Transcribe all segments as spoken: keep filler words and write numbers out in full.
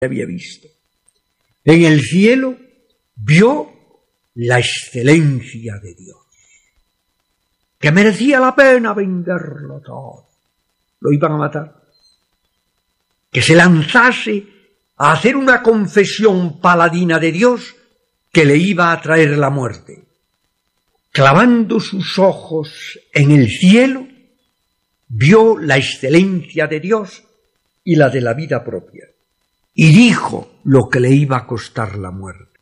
había visto. En el cielo vio la excelencia de Dios, que merecía la pena venderlo todo. Lo iban a matar. Que se lanzase a hacer una confesión paladina de Dios que le iba a traer la muerte. Clavando sus ojos en el cielo, vio la excelencia de Dios y la de la vida propia, y dijo lo que le iba a costar la muerte.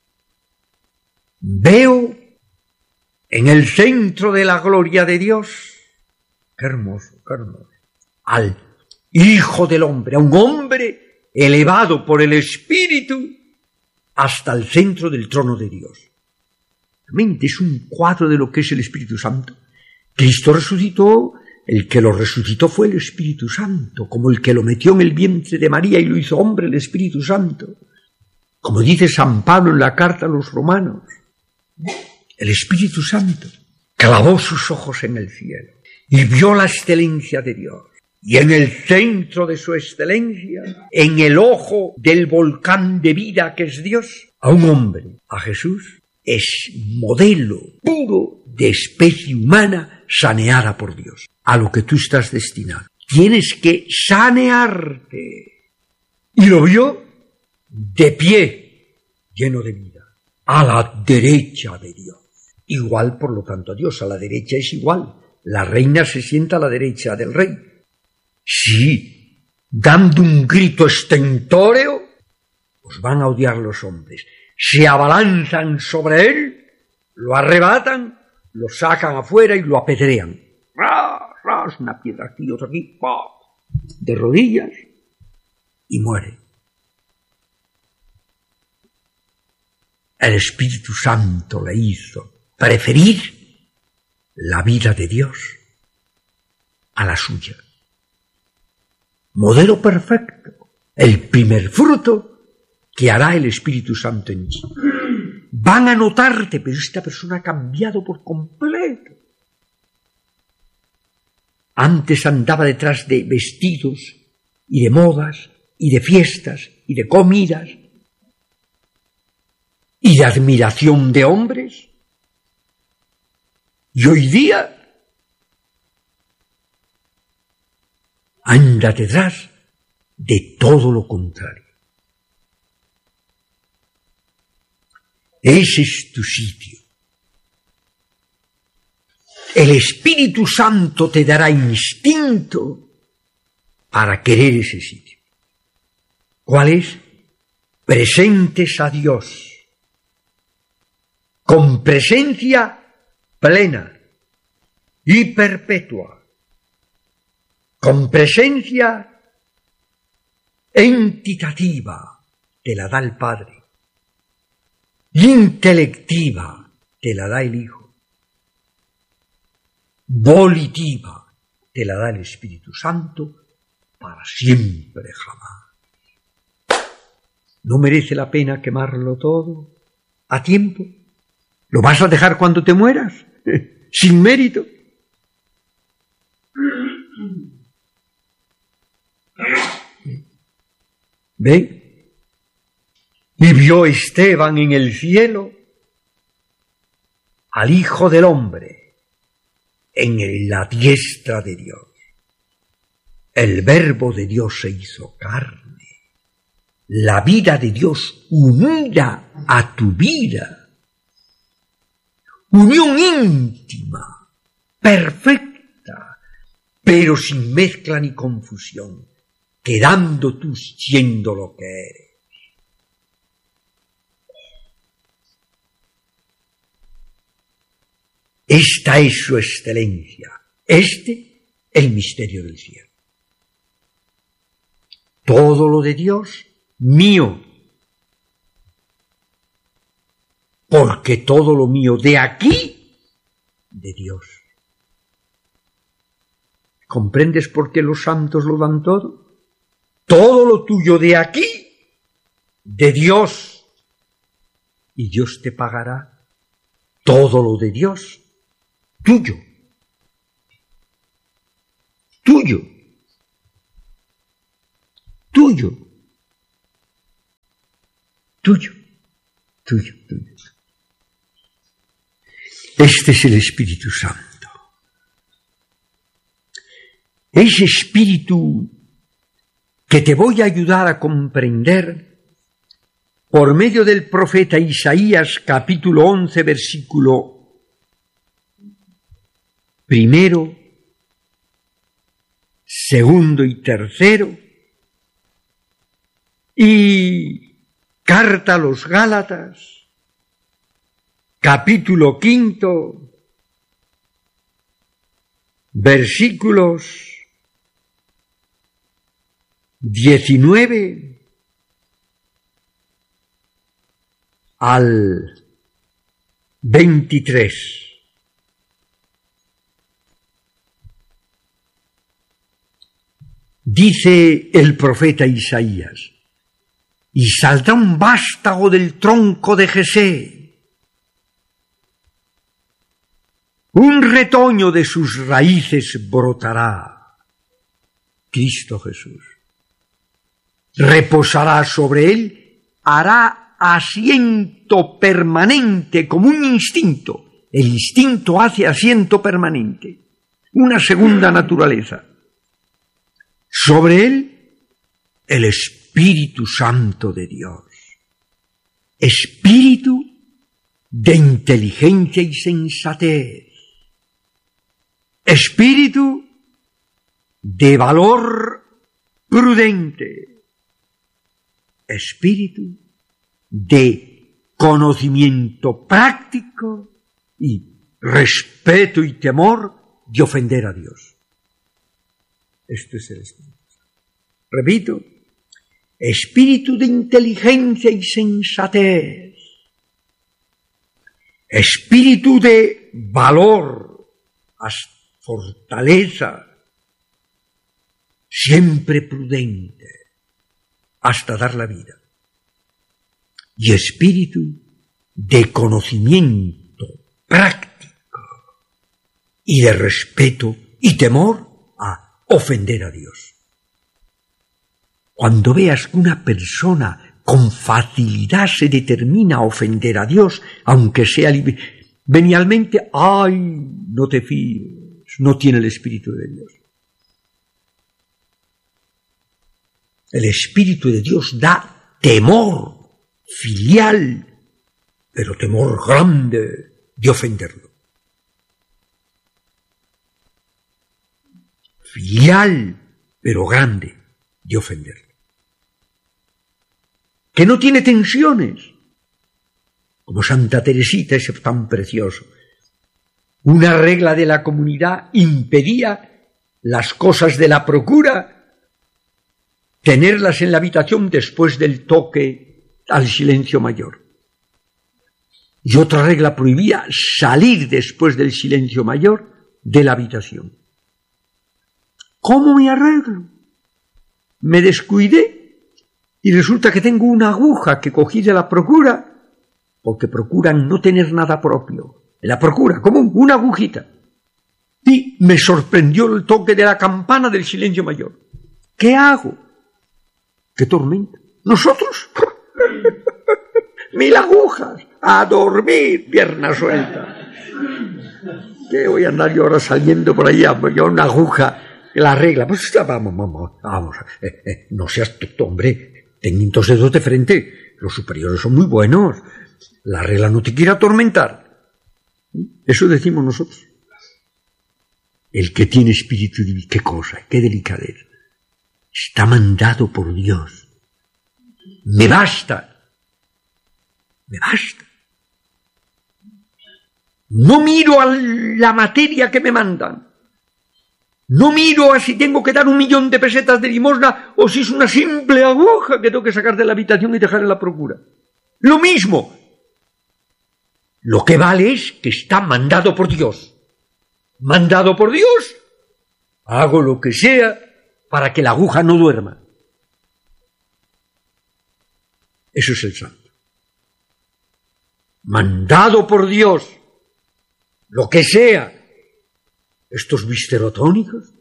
Veo en el centro de la gloria de Dios, qué hermoso, qué hermoso, al Hijo del Hombre, a un hombre elevado por el Espíritu hasta el centro del trono de Dios. Realmente es un cuadro de lo que es el Espíritu Santo. Cristo resucitó, el que lo resucitó fue el Espíritu Santo, como el que lo metió en el vientre de María y lo hizo hombre, el Espíritu Santo. Como dice San Pablo en la carta a los romanos, el Espíritu Santo clavó sus ojos en el cielo y vio la excelencia de Dios. Y en el centro de su excelencia, en el ojo del volcán de vida que es Dios, a un hombre, a Jesús, es modelo puro de especie humana saneada por Dios, a lo que tú estás destinado. Tienes que sanearte. Y lo vio de pie, lleno de vida, a la derecha de Dios. Igual, por lo tanto, a Dios, a la derecha es igual. La reina se sienta a la derecha del rey. Sí, dando un grito estentóreo, os van a odiar los hombres. Se abalanzan sobre él, lo arrebatan, lo sacan afuera y lo apedrean. ¡Ras, ras! Una piedra aquí, otra aquí, ¡pah! De rodillas, y muere. El Espíritu Santo le hizo preferir la vida de Dios a la suya. Modelo perfecto, el primer fruto que hará el Espíritu Santo en ti. Van a notarte, pero esta persona ha cambiado por completo. Antes andaba detrás de vestidos y de modas y de fiestas y de comidas y de admiración de hombres. Y hoy día anda detrás de todo lo contrario. Ese es tu sitio. El Espíritu Santo te dará instinto para querer ese sitio. ¿Cuál es? Presentes a Dios, con presencia plena y perpetua, con presencia entitativa, te la da el Padre, intelectiva, te la da el Hijo, volitiva, te la da el Espíritu Santo, para siempre jamás. ¿No merece la pena quemarlo todo a tiempo? ¿Lo vas a dejar cuando te mueras? ¿Sin mérito? ¿Ve? Y vio Esteban en el cielo al Hijo del Hombre en la diestra de Dios. El Verbo de Dios se hizo carne. La vida de Dios unida a tu vida. Unión íntima, perfecta, pero sin mezcla ni confusión, quedando tú siendo lo que eres. Esta es su excelencia, este el misterio del cielo. Todo lo de Dios, mío, porque todo lo mío de aquí, de Dios. ¿Comprendes por qué los santos lo dan todo? Todo lo tuyo de aquí, de Dios. Y Dios te pagará todo lo de Dios, tuyo. Tuyo. Tuyo. tuyo, tuyo, tuyo. Este es el Espíritu Santo. Ese Espíritu que te voy a ayudar a comprender por medio del profeta Isaías, capítulo once, versículo primero, segundo y tercero, y carta a los Gálatas, capítulo quinto, versículos diecinueve al veintitrés. Dice el profeta Isaías: y saldrá un vástago del tronco de Jesé, un retoño de sus raíces brotará. Cristo Jesús. Reposará sobre él, hará asiento permanente como un instinto. El instinto hace asiento permanente, una segunda naturaleza. Sobre él, el Espíritu Santo de Dios. Espíritu de inteligencia y sensatez. Espíritu de valor prudente. Espíritu de conocimiento práctico y respeto y temor de ofender a Dios. Esto es el Espíritu. Repito, espíritu de inteligencia y sensatez, espíritu de valor, fortaleza, siempre prudente, hasta dar la vida, y espíritu de conocimiento práctico y de respeto y temor a ofender a Dios. Cuando veas que una persona con facilidad se determina a ofender a Dios, aunque sea venialmente, ¡ay! No te fíes, no tiene el Espíritu de Dios. El Espíritu de Dios da temor filial, pero temor grande de ofenderlo. Filial, pero grande de ofenderlo. Que no tiene tensiones, como Santa Teresita, ese tan precioso. Una regla de la comunidad impedía las cosas de la procura tenerlas en la habitación después del toque al silencio mayor. Y otra regla prohibía salir después del silencio mayor de la habitación. ¿Cómo me arreglo? Me descuidé y resulta que tengo una aguja que cogí de la procura, porque procuran no tener nada propio. En la procura, como una agujita. Y me sorprendió el toque de la campana del silencio mayor. ¿Qué hago? ¡Qué tormenta! ¿Nosotros? ¡Mil agujas! ¡A dormir, pierna suelta! ¿Qué voy a andar yo ahora saliendo por ahí a una aguja? La regla, pues vamos, vamos, vamos. Eh, eh, no seas tonto, hombre. Ten dos dedos de frente. Los superiores son muy buenos. La regla no te quiere atormentar. Eso decimos nosotros. El que tiene espíritu divino, qué cosa, qué delicadeza. Está mandado por Dios. Me basta. Me basta. No miro a la materia que me mandan. No miro a si tengo que dar un millón de pesetas de limosna o si es una simple aguja que tengo que sacar de la habitación y dejar en la procura. Lo mismo. Lo que vale es que está mandado por Dios. Mandado por Dios, hago lo que sea para que la aguja no duerma. Eso es el santo. Mandado por Dios, lo que sea. Estos viscerotónicos.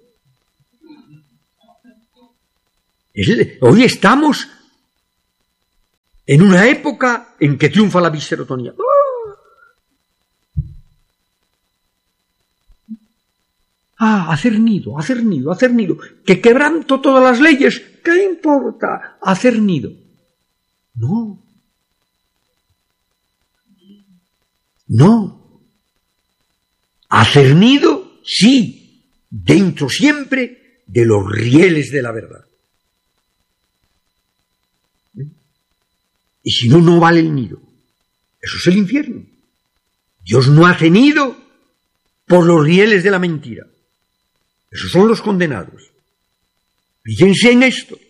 Hoy estamos en una época en que triunfa la biserotonía. Ah, hacer nido, hacer nido, hacer nido. Que quebranto todas las leyes. ¿Qué importa? Hacer nido. No. No. Hacer nido, sí, dentro siempre de los rieles de la verdad. Y si no, no vale el nido. Eso es el infierno. Dios no hace nido por los rieles de la mentira. Esos son los condenados. Fíjense en esto.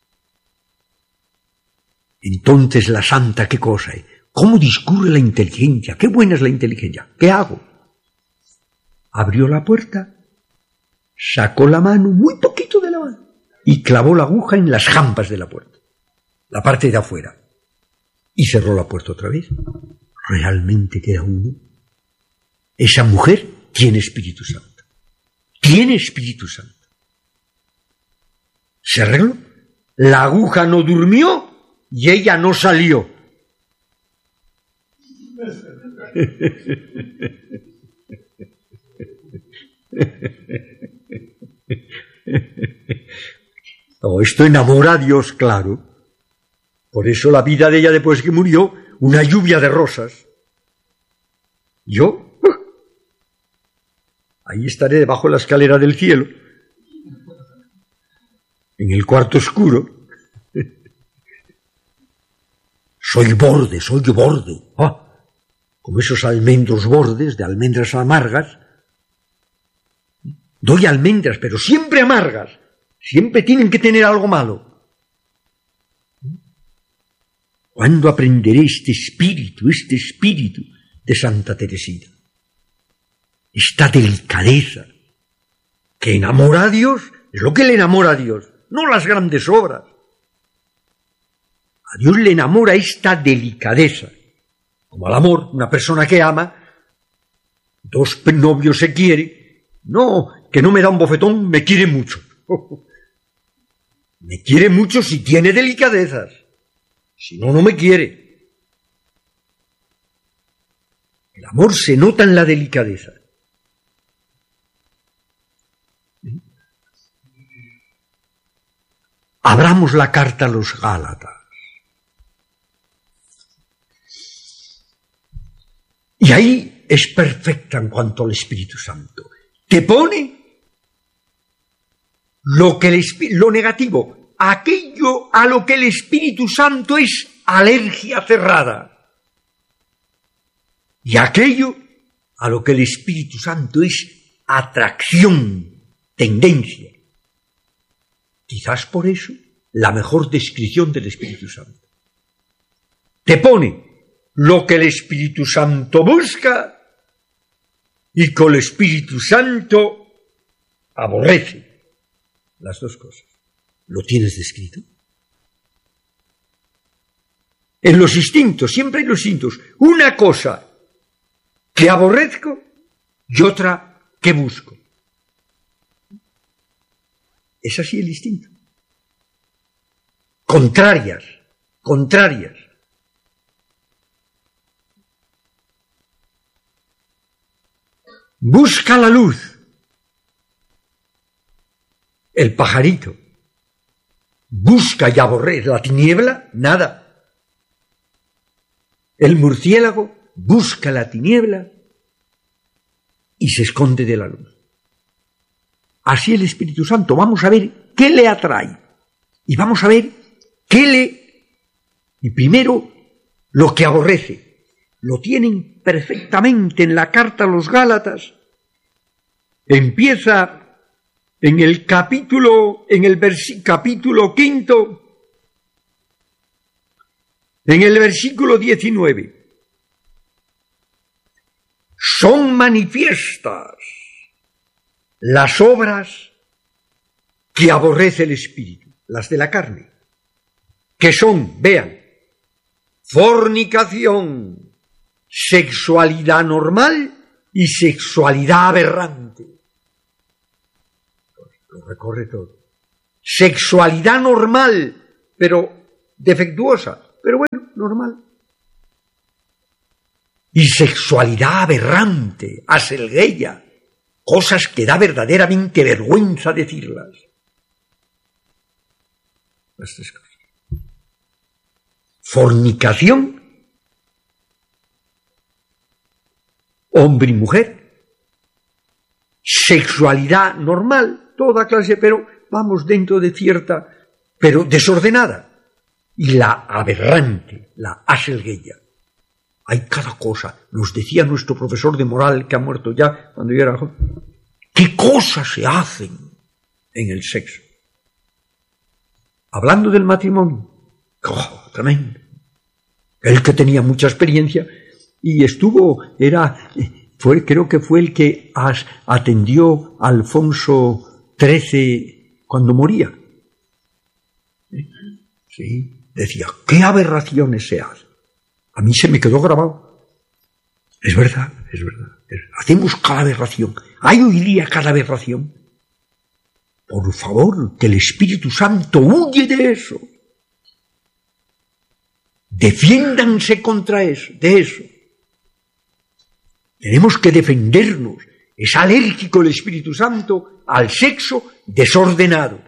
Entonces la santa, ¿qué cosa es? ¿Cómo discurre la inteligencia? ¿Qué buena es la inteligencia? ¿Qué hago? Abrió la puerta, sacó la mano, muy poquito de la mano, y clavó la aguja en las jampas de la puerta, la parte de afuera, y cerró la puerta otra vez. Realmente queda uno. Esa mujer tiene Espíritu Santo. Tiene Espíritu Santo. Se arregló. La aguja no durmió y ella no salió. No, esto enamora a Dios, claro. Por eso la vida de ella después que murió, una lluvia de rosas. Yo ahí estaré debajo de la escalera del cielo, en el cuarto oscuro. Soy borde, soy borde. Ah, como esos almendros bordes de almendras amargas. Doy almendras, pero siempre amargas. Siempre tienen que tener algo malo. ¿Cuándo aprenderé este espíritu, este espíritu de Santa Teresita? Esta delicadeza que enamora a Dios, es lo que le enamora a Dios, no las grandes obras. A Dios le enamora esta delicadeza. Como al amor, una persona que ama, dos novios se quieren, no, que no me da un bofetón, me quiere mucho. Me quiere mucho si tiene delicadezas, si no, no me quiere. El amor se nota en la delicadeza. Abramos la carta a los Gálatas. Y ahí es perfecta en cuanto al Espíritu Santo. Te pone lo, que el, lo negativo, aquello a lo que el Espíritu Santo es alergia cerrada. Y aquello a lo que el Espíritu Santo es atracción, tendencia. Quizás por eso la mejor descripción del Espíritu Santo. Te pone lo que el Espíritu Santo busca y con el Espíritu Santo aborrece. Las dos cosas. ¿Lo tienes descrito? En los instintos, siempre hay los instintos. Una cosa que aborrezco y otra que busco. Es así el instinto. Contrarias, contrarias. Busca la luz. El pajarito. Busca y aborrece la tiniebla, nada. El murciélago busca la tiniebla y se esconde de la luz. Así el Espíritu Santo, vamos a ver qué le atrae. Y vamos a ver qué le... Y primero, lo que aborrece. Lo tienen perfectamente en la carta a los Gálatas. Empieza en el capítulo, en el versi, capítulo quinto, en el versículo diecinueve. Son manifiestas las obras que aborrece el Espíritu, las de la carne, que son, vean, fornicación, sexualidad normal y sexualidad aberrante. Lo recorre todo. Sexualidad normal, pero defectuosa. Pero bueno, normal. Y sexualidad aberrante, aselgueya, cosas que da verdaderamente vergüenza decirlas. Las tres cosas. Fornicación, hombre y mujer, sexualidad normal, toda clase, pero vamos dentro de cierta, pero desordenada, y la aberrante, la aselgueya. Hay cada cosa, nos decía nuestro profesor de moral, que ha muerto ya cuando yo era joven, qué cosas se hacen en el sexo. Hablando del matrimonio, oh, tremendo. Él que tenía mucha experiencia y estuvo, era, fue, creo que fue el que as, atendió a Alfonso trece cuando moría. Sí, decía, qué aberraciones se hacen. A mí se me quedó grabado. Es verdad, es verdad. Hacemos cada aberración. ¿Hay hoy día cada aberración? Por favor, que el Espíritu Santo huye de eso. Defiéndanse contra eso, de eso. Tenemos que defendernos. Es alérgico el Espíritu Santo al sexo desordenado.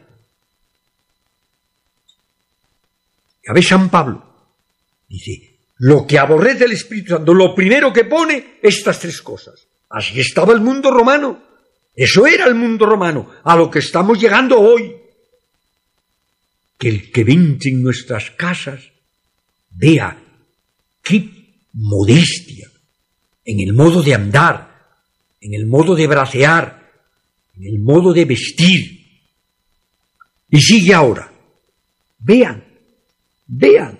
Ya ves San Pablo, dice, lo que aborrece el Espíritu Santo, lo primero que pone, estas tres cosas. Así estaba el mundo romano. Eso era el mundo romano, a lo que estamos llegando hoy. Que el que entre en nuestras casas vea qué modestia en el modo de andar, en el modo de bracear, en el modo de vestir. Y sigue ahora. Vean, vean.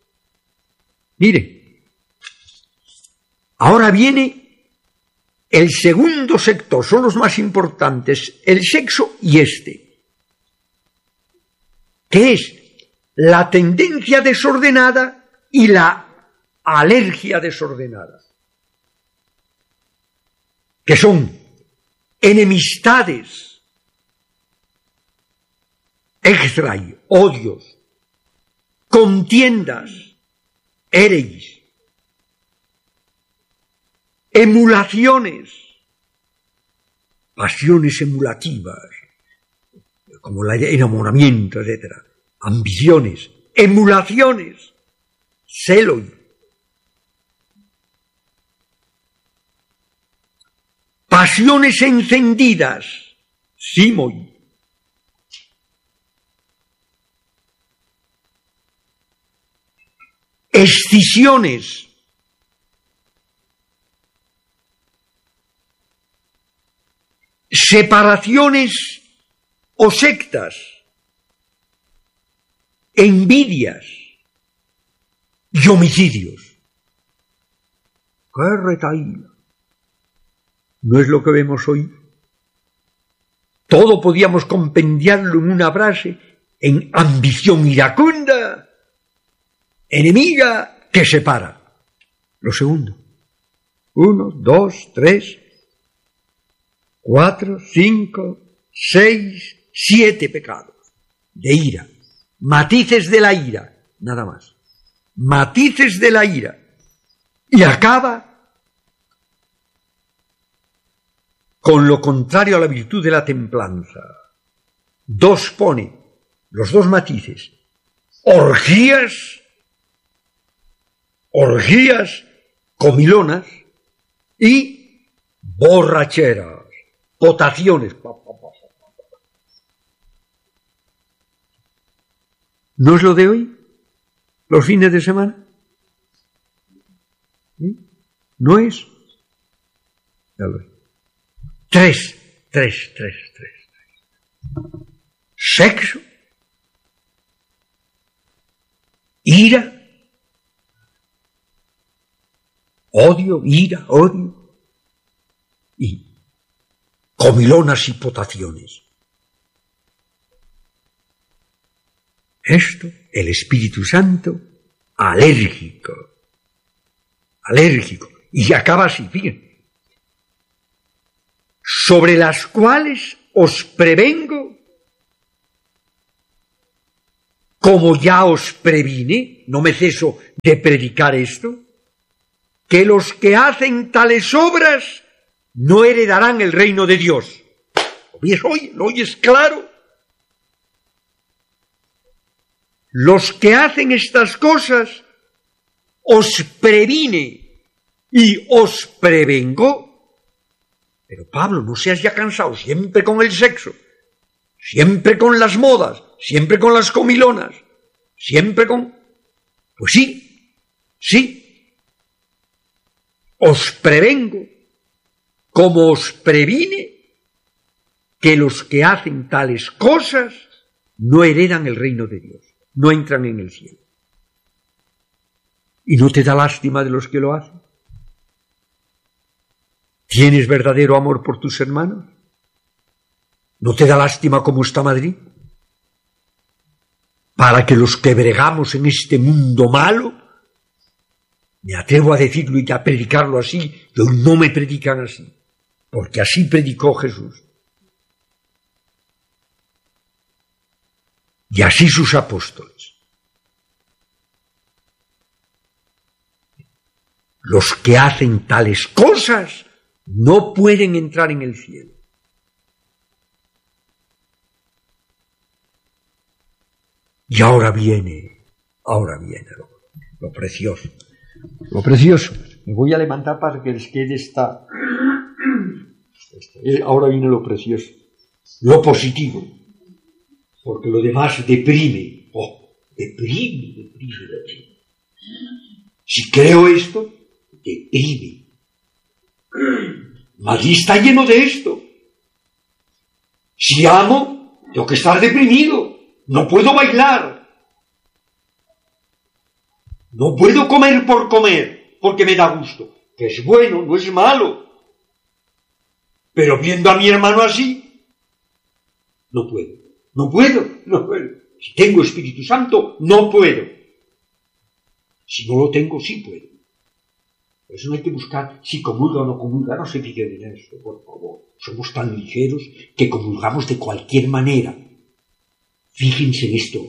Miren, ahora viene el segundo sector, son los más importantes, el sexo y este, que es la tendencia desordenada y la alergia desordenada, que son enemistades, extrai, odios, contiendas, ereis, emulaciones, pasiones emulativas, como el enamoramiento, etcétera, ambiciones, emulaciones, celo, pasiones encendidas, simoi, escisiones, separaciones o sectas, envidias y homicidios. ¡Qué retaíla! ¿No es lo que vemos hoy? Todo podíamos compendiarlo en una frase, en ambición iracunda, enemiga que separa. Lo segundo. Uno, dos, tres, cuatro, cinco, seis, siete pecados de ira. Matices de la ira, nada más. Matices de la ira. Y acaba con lo contrario a la virtud de la templanza. Dos pone, los dos matices, orgías, orgías comilonas y borracheras. Potaciones. ¿No es lo de hoy? ¿Los fines de semana? ¿Sí? ¿No es? Ya lo es. Tres, tres, tres, tres. Sexo, ira, odio, ira, odio y comilonas y potaciones. Esto, el Espíritu Santo, alérgico, alérgico, y acaba así, fíjense, sobre las cuales os prevengo como ya os previne, no me ceso de predicar esto, que los que hacen tales obras no heredarán el reino de Dios. ¿Oyes hoy? ¿Lo oyes claro? Los que hacen estas cosas os previne y os prevengo. Pero Pablo, no seas ya cansado siempre con el sexo, siempre con las modas, siempre con las comilonas, siempre con... Pues sí, sí. Os prevengo, como os previne, que los que hacen tales cosas no heredan el reino de Dios, no entran en el cielo. ¿Y no te da lástima de los que lo hacen? ¿Tienes verdadero amor por tus hermanos? ¿No te da lástima cómo está Madrid? Para que los que bregamos en este mundo malo, me atrevo a decirlo y a predicarlo así, y hoy no me predican así, porque así predicó Jesús. Y así sus apóstoles. Los que hacen tales cosas no pueden entrar en el cielo. Y ahora viene, ahora viene lo, lo precioso. Lo precioso. Me voy a levantar para que les quede esta... Ahora viene lo precioso. Lo positivo. Porque lo demás deprime. Oh, deprime, deprime, deprime. Si creo esto, deprime. Madrid está lleno de esto. Si amo, tengo que estar deprimido. No puedo bailar. No puedo comer por comer, porque me da gusto. Que es bueno, no es malo. Pero viendo a mi hermano así, no puedo. No puedo, no puedo. Si tengo Espíritu Santo, no puedo. Si no lo tengo, sí puedo. Por eso no hay que buscar si comulga o no comulga, no se fije en eso, por favor. Somos tan ligeros que comulgamos de cualquier manera. Fíjense en esto.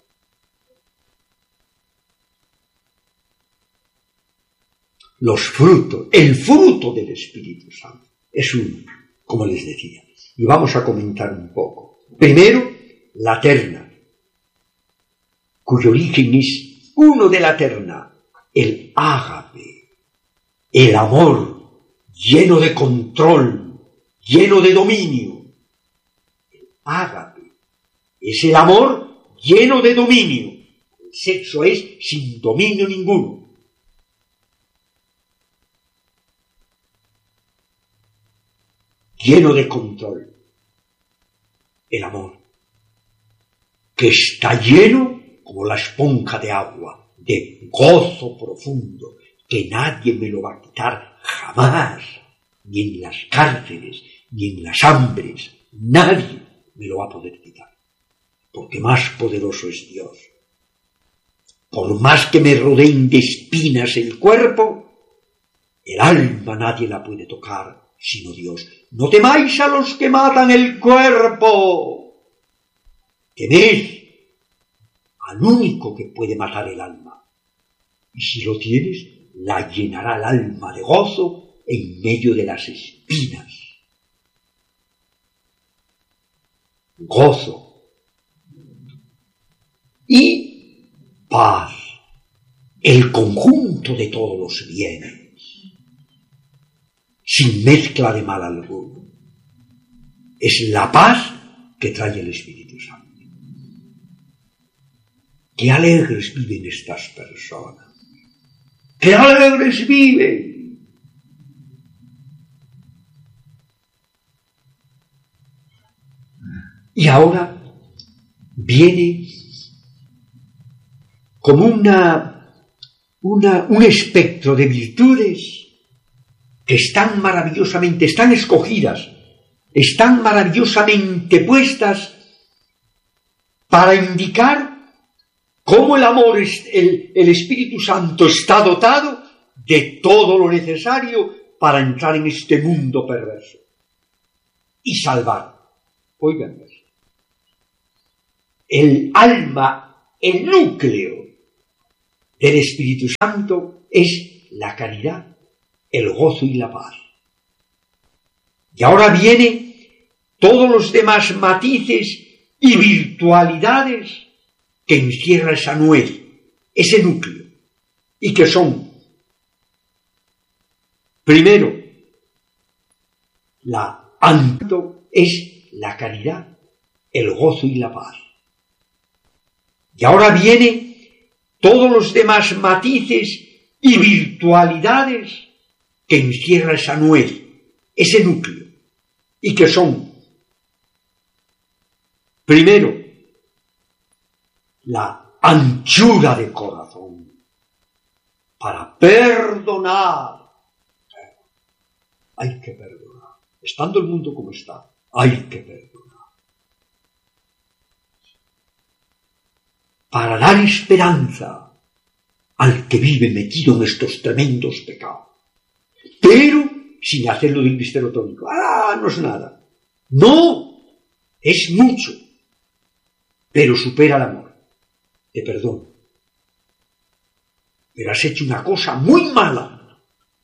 Los frutos, el fruto del Espíritu Santo es uno, como les decía. Y vamos a comentar un poco. Primero, la terna, cuyo origen es uno de la terna, el ágape, el amor lleno de control, lleno de dominio. El ágape es el amor lleno de dominio. El sexo es sin dominio ninguno. Lleno de control. El amor, que está lleno como la esponja de agua, de gozo profundo, que nadie me lo va a quitar jamás, ni en las cárceles, ni en las hambres, nadie me lo va a poder quitar, porque más poderoso es Dios. Por más que me rodeen de espinas el cuerpo, el alma nadie la puede tocar, sino Dios. No temáis a los que matan el cuerpo, temed al único que puede matar el alma. Y si lo tienes, la llenará el alma de gozo en medio de las espinas. Gozo y paz, el conjunto de todos los bienes, sin mezcla de mal alguno. Es la paz que trae el Espíritu Santo. ¡Qué alegres viven estas personas! ¡Qué alegres viven! Y ahora viene como una, una, un espectro de virtudes que están maravillosamente, están escogidas, están maravillosamente puestas para indicar cómo el amor, el, el Espíritu Santo está dotado de todo lo necesario para entrar en este mundo perverso y salvar. Oigan, el alma el núcleo del Espíritu Santo es la caridad, el gozo y la paz. Y ahora vienen todos los demás matices y virtualidades que encierra esa nuez, ese núcleo, y que son, primero, la antídoto es la caridad, el gozo y la paz. Y ahora vienen todos los demás matices y virtualidades que encierra esa nuez, ese núcleo, y que son, primero, la anchura de corazón para perdonar. Hay que perdonar. Estando el mundo como está, hay que perdonar. Para dar esperanza al que vive metido en estos tremendos pecados. Pero sin hacerlo del misterio tónico. Ah, no es nada. No, es mucho. Pero supera el amor. Te perdono. Pero has hecho una cosa muy mala.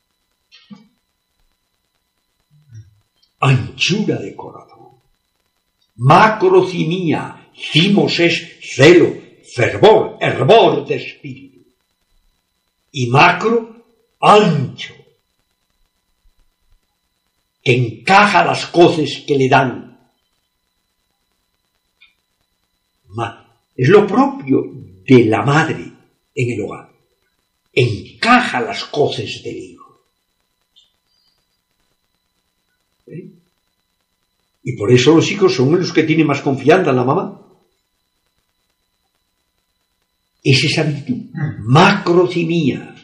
Anchura de corazón. Macrocimía. Cimos es celo, fervor, hervor de espíritu. Y macro, ancho, que encaja las cosas que le dan. Es lo propio de la madre en el hogar. Encaja las cosas del hijo. ¿Eh? Y por eso los hijos son los que tienen más confianza en la mamá. Es esa virtud, macrocimía,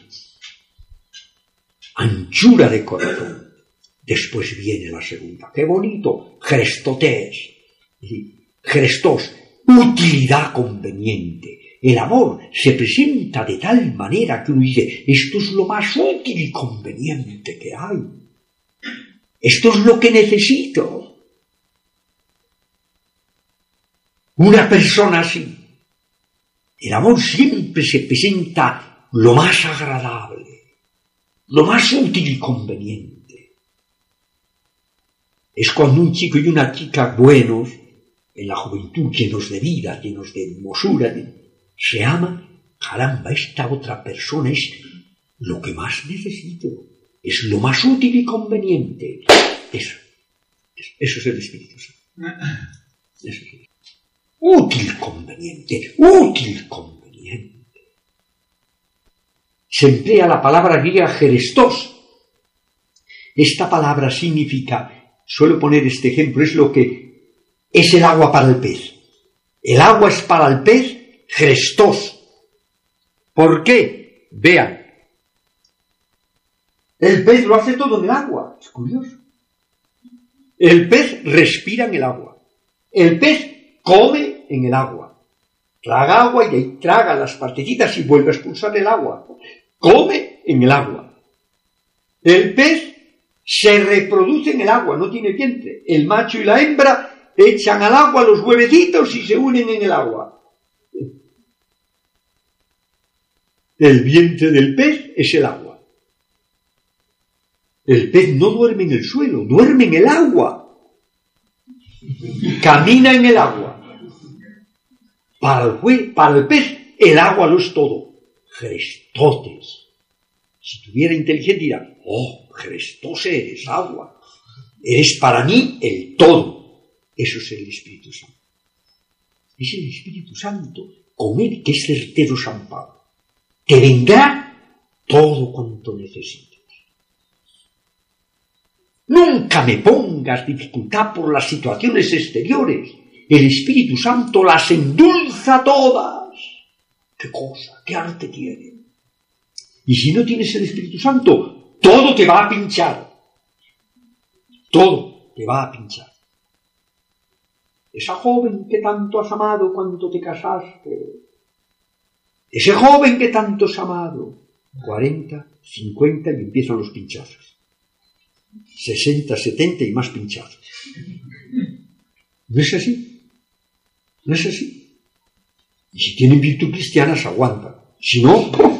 anchura de corazón. Después viene la segunda. ¡Qué bonito! Gestotes. Gestos, utilidad conveniente. El amor se presenta de tal manera que uno dice, esto es lo más útil y conveniente que hay. Esto es lo que necesito. Una persona así. El amor siempre se presenta lo más agradable, lo más útil y conveniente. Es cuando un chico y una chica buenos, en la juventud, llenos de vida, llenos de hermosura, se aman. Caramba, esta otra persona es lo que más necesito, es lo más útil y conveniente. Eso, eso, eso es el Espíritu Santo. Eso es. Útil, conveniente, útil, conveniente. Se emplea la palabra griega gerestos. Esta palabra significa, suelo poner este ejemplo, es lo que es el agua para el pez. El agua es para el pez gerestos. ¿Por qué? Vean. El pez lo hace todo en el agua. Es curioso. El pez respira en el agua. El pez come en el agua, traga agua y ahí traga las partecitas y vuelve a expulsar el agua. Come en el agua. El pez se reproduce en el agua, no tiene vientre. El macho y la hembra echan al agua los huevecitos y se unen en el agua. El vientre del pez es el agua. El pez no duerme en el suelo, duerme en el agua. Y camina en el agua. Para el, jue, para el pez, el agua lo es todo. Gestotes. Si tuviera inteligencia dirá, oh, Gerestos eres agua. Eres para mí el todo. Eso es el Espíritu Santo. Es el Espíritu Santo, con él que es certero San Pablo. Te vendrá todo cuanto necesites. Nunca me pongas dificultad por las situaciones exteriores. El Espíritu Santo las endulza todas. ¡Qué cosa! ¡Qué arte tiene! Y si no tienes el Espíritu Santo, todo te va a pinchar. Todo te va a pinchar. Esa joven que tanto has amado cuando te casaste. Ese joven que tanto has amado. cuarenta, cincuenta y empiezan los pinchazos. sesenta, setenta y más pinchazos. ¿No es así? ¿No es así? Y si tienen virtud cristiana, se aguantan. Si no,